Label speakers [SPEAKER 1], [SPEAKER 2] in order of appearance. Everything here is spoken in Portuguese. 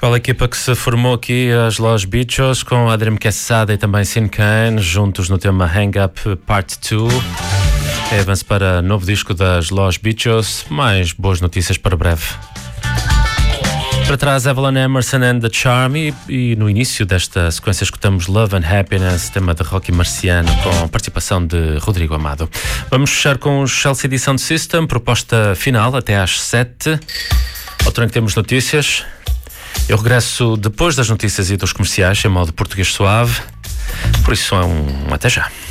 [SPEAKER 1] Qual a equipa que se formou aqui, as Los Bichos, com Adrián Quesada e também Sin Kane, juntos no tema Hang Up Part 2. É avanço para novo disco das Los Bichos, mais boas notícias para breve. Para trás, Evelyn Emerson and the Charm, e no início desta sequência escutamos Love and Happiness, tema de Rocky Marciano, com participação de Rodrigo Amado. Vamos fechar com os Chelsea de Sound System, proposta final até às 7. Ao turno que temos notícias. Eu regresso depois das notícias e dos comerciais, em modo português suave. Por isso, até já.